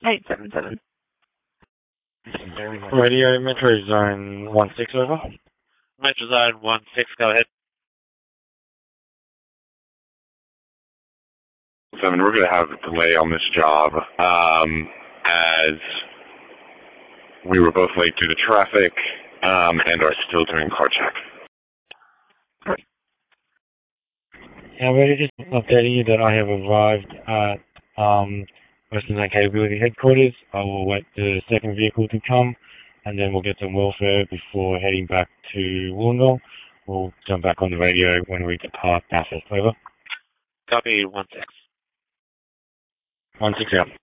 877. Radio Metro Zone 16, over. Metro Zone 16, go ahead. 7, we're going to have a delay on this job, as we were both late due to traffic, and are still doing car check. Yeah, we're just updating you that I have arrived at Western Line Capability Headquarters. I will wait the second vehicle to come, and then we'll get some welfare before heading back to Wollongong. We'll jump back on the radio when we depart Bathurst, over. Copy 16. 16 out.